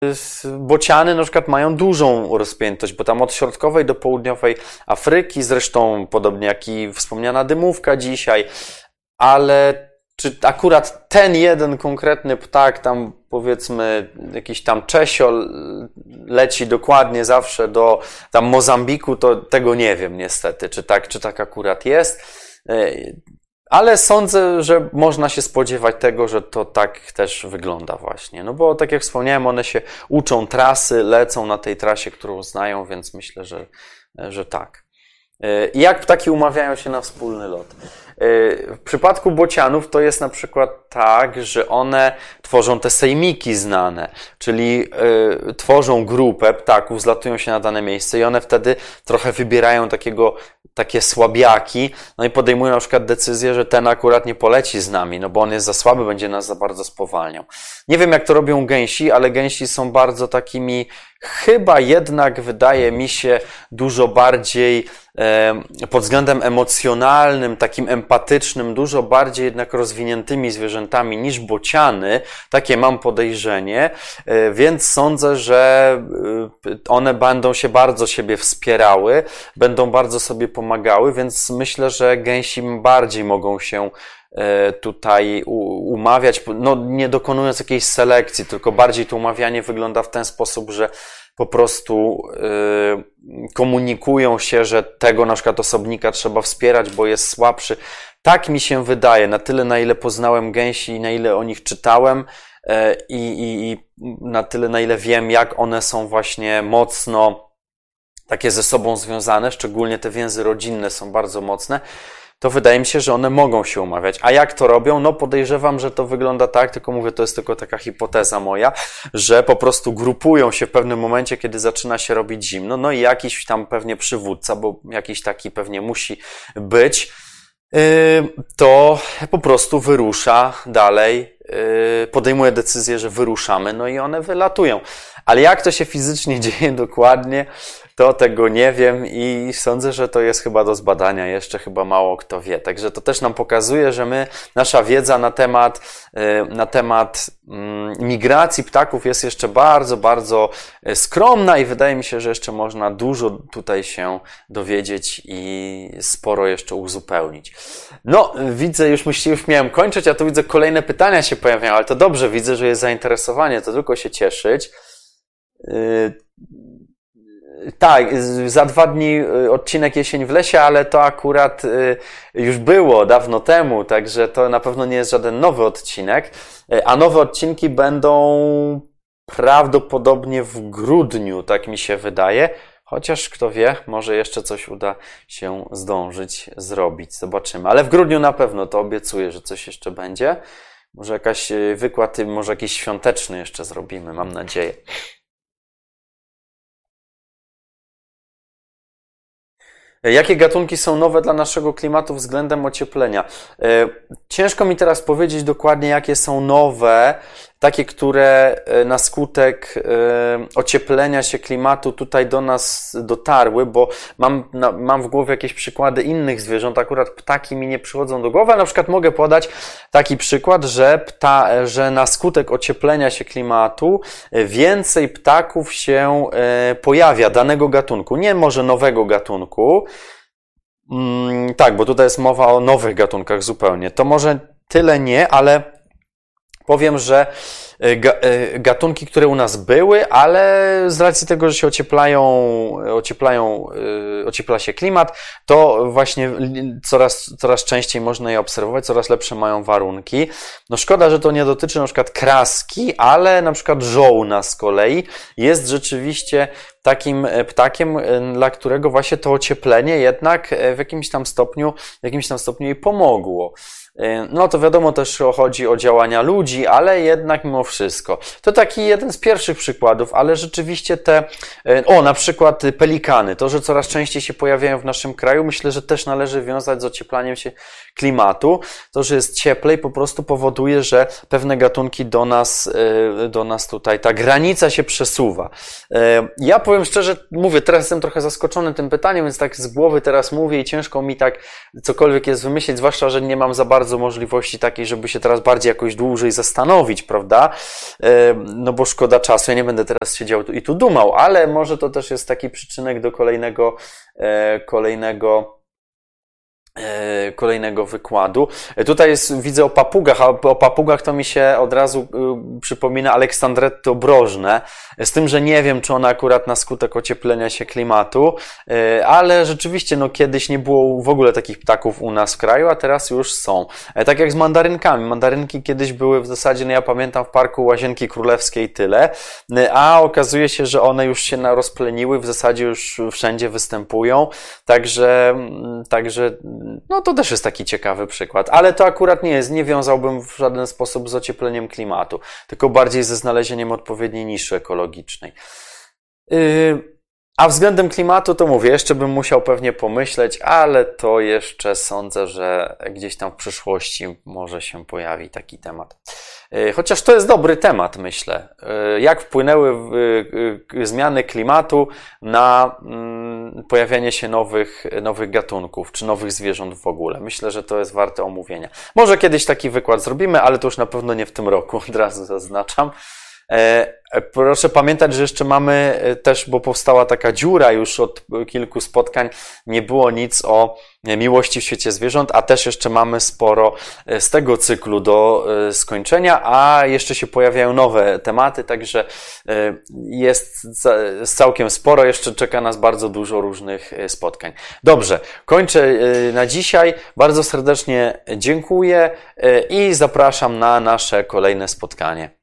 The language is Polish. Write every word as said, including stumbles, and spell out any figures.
bociany na przykład mają dużą rozpiętość, bo tam od środkowej do południowej Afryki, zresztą podobnie jak i wspomniana dymówka dzisiaj, ale czy akurat ten jeden konkretny ptak, tam powiedzmy jakiś tam czesiol leci dokładnie zawsze do tam Mozambiku, to tego nie wiem niestety, czy tak, czy tak akurat jest. Ale sądzę, że można się spodziewać tego, że to tak też wygląda właśnie. No bo tak jak wspomniałem, one się uczą trasy, lecą na tej trasie, którą znają, więc myślę, że, że tak. I jak ptaki umawiają się na wspólny lot? W przypadku bocianów to jest na przykład tak, że one tworzą te sejmiki znane, czyli y, tworzą grupę ptaków, zlatują się na dane miejsce i one wtedy trochę wybierają takiego, takie słabiaki, no i podejmują na przykład decyzję, że ten akurat nie poleci z nami, no bo on jest za słaby, będzie nas za bardzo spowalniał. Nie wiem, jak to robią gęsi, ale gęsi są bardzo takimi, chyba jednak wydaje mi się dużo bardziej e, pod względem emocjonalnym, takim empatycznym, dużo bardziej jednak rozwiniętymi zwierzętami niż bociany. Takie mam podejrzenie, e, więc sądzę, że one będą się bardzo siebie wspierały, będą bardzo sobie pomagały, więc myślę, że gęsi bardziej mogą się tutaj umawiać, no nie dokonując jakiejś selekcji, tylko bardziej to umawianie wygląda w ten sposób, że po prostu yy, komunikują się, że tego na przykład osobnika trzeba wspierać, bo jest słabszy. Tak mi się wydaje, na tyle na ile poznałem gęsi i na ile o nich czytałem yy, i, i na tyle na ile wiem, jak one są właśnie mocno takie ze sobą związane, szczególnie te więzy rodzinne są bardzo mocne, to wydaje mi się, że one mogą się umawiać. A jak to robią? No podejrzewam, że to wygląda tak, tylko mówię, to jest tylko taka hipoteza moja, że po prostu grupują się w pewnym momencie, kiedy zaczyna się robić zimno, no i jakiś tam pewnie przywódca, bo jakiś taki pewnie musi być, to po prostu wyrusza dalej, podejmuje decyzję, że wyruszamy, no i one wylatują. Ale jak to się fizycznie dzieje dokładnie, to tego nie wiem i sądzę, że to jest chyba do zbadania, jeszcze chyba mało kto wie. Także to też nam pokazuje, że my, nasza wiedza na temat, na temat migracji ptaków jest jeszcze bardzo, bardzo skromna i wydaje mi się, że jeszcze można dużo tutaj się dowiedzieć i sporo jeszcze uzupełnić. No, widzę, już, myśl, już miałem kończyć, a tu widzę kolejne pytania się pojawiają, ale to dobrze, widzę, że jest zainteresowanie, to tylko się cieszyć. Tak, za dwa dni odcinek Jesień w lesie, ale to akurat już było dawno temu, także to na pewno nie jest żaden nowy odcinek, a nowe odcinki będą prawdopodobnie w grudniu, tak mi się wydaje, chociaż kto wie, może jeszcze coś uda się zdążyć zrobić, zobaczymy, ale w grudniu na pewno to obiecuję, że coś jeszcze będzie, może jakaś wykład, może jakiś świąteczny jeszcze zrobimy, mam nadzieję. Jakie gatunki są nowe dla naszego klimatu względem ocieplenia? Ciężko mi teraz powiedzieć dokładnie, jakie są nowe, takie, które na skutek ocieplenia się klimatu tutaj do nas dotarły, bo mam, mam w głowie jakieś przykłady innych zwierząt, akurat ptaki mi nie przychodzą do głowy, ale na przykład mogę podać taki przykład, że, pta, że na skutek ocieplenia się klimatu więcej ptaków się pojawia danego gatunku, nie może nowego gatunku, mm, tak, bo tutaj jest mowa o nowych gatunkach zupełnie, to może tyle nie, ale powiem, że gatunki, które u nas były, ale z racji tego, że się ocieplają, ocieplają, ociepla się klimat, to właśnie coraz, coraz częściej można je obserwować, coraz lepsze mają warunki. No szkoda, że to nie dotyczy na przykład kraski, ale na przykład żołna z kolei jest rzeczywiście takim ptakiem, dla którego właśnie to ocieplenie jednak w jakimś tam stopniu, w jakimś tam stopniu jej pomogło. No to wiadomo też chodzi o działania ludzi, ale jednak mimo wszystko. To taki jeden z pierwszych przykładów, ale rzeczywiście te, o na przykład pelikany, to, że coraz częściej się pojawiają w naszym kraju, myślę, że też należy wiązać z ocieplaniem się klimatu, to, że jest cieplej, po prostu powoduje, że pewne gatunki do nas, do nas tutaj, ta granica się przesuwa. Ja powiem szczerze, mówię, teraz jestem trochę zaskoczony tym pytaniem, więc tak z głowy teraz mówię i ciężko mi tak cokolwiek jest wymyślić, zwłaszcza, że nie mam za bardzo możliwości takiej, żeby się teraz bardziej jakoś dłużej zastanowić, prawda? No bo szkoda czasu, ja nie będę teraz siedział i tu dumał, ale może to też jest taki przyczynek do kolejnego, kolejnego kolejnego wykładu. Tutaj jest, widzę o papugach, a o papugach to mi się od razu przypomina Aleksandretty obrożne, z tym, że nie wiem, czy one akurat na skutek ocieplenia się klimatu, ale rzeczywiście, no kiedyś nie było w ogóle takich ptaków u nas w kraju, a teraz już są. Tak jak z mandarynkami. Mandarynki kiedyś były w zasadzie, no ja pamiętam, w Parku Łazienki Królewskiej tyle, a okazuje się, że one już się rozpleniły, w zasadzie już wszędzie występują, także, także no to też jest taki ciekawy przykład, ale to akurat nie jest, nie wiązałbym w żaden sposób z ociepleniem klimatu, tylko bardziej ze znalezieniem odpowiedniej niszy ekologicznej. Yy, a względem klimatu to mówię, jeszcze bym musiał pewnie pomyśleć, ale to jeszcze sądzę, że gdzieś tam w przyszłości może się pojawi taki temat. Yy, chociaż to jest dobry temat, myślę. Yy, jak wpłynęły yy, yy, zmiany klimatu na yy, pojawianie się nowych, nowych gatunków, czy nowych zwierząt w ogóle. Myślę, że to jest warte omówienia. Może kiedyś taki wykład zrobimy, ale to już na pewno nie w tym roku, od razu zaznaczam. Proszę pamiętać, że jeszcze mamy też, bo powstała taka dziura już od kilku spotkań, nie było nic o miłości w świecie zwierząt, a też jeszcze mamy sporo z tego cyklu do skończenia, a jeszcze się pojawiają nowe tematy, także jest całkiem sporo, jeszcze czeka nas bardzo dużo różnych spotkań. Dobrze, kończę na dzisiaj, bardzo serdecznie dziękuję i zapraszam na nasze kolejne spotkanie.